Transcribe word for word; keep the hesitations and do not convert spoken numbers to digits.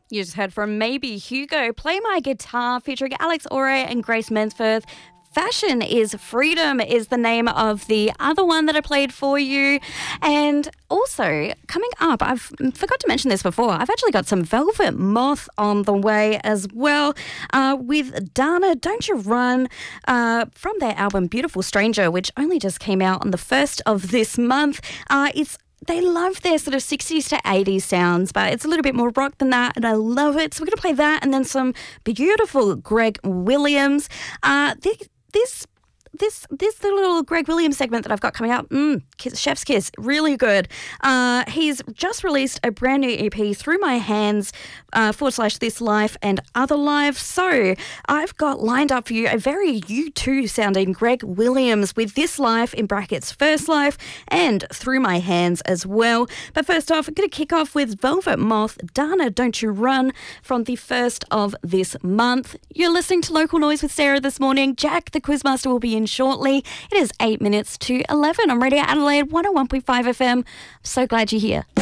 You just heard from Maybe Hugo, Play My Guitar, featuring Alex Ore and Grace Mansforth. Fashion is Freedom is the name of the other one that I played for you. And also, coming up, I forgot to mention this before, I've actually got some Velvet Moth on the way as well, uh, with Dana, Don't You Run, uh, from their album Beautiful Stranger, which only just came out on the first of this month. Uh, it's They love their sort of sixties to eighties sounds, but it's a little bit more rock than that, and I love it. So we're going to play that, and then some beautiful Greg Williams. Uh, this, this This this little Greg Williams segment that I've got coming up, mm, kiss, Chef's Kiss, really good. Uh, he's just released a brand new E P, Through My Hands, uh, forward slash This Life and Other Life. So I've got lined up for you a very U two sounding Greg Williams with This Life in brackets First Life and Through My Hands as well. But first off, I'm going to kick off with Velvet Moth, Dana, Don't You Run, from the first of this month. You're listening to Local Noise with Sarah this morning. Jack, the Quizmaster, will be in shortly. It is eight minutes to eleven on Radio Adelaide one oh one point five F M. I'm so glad you're here.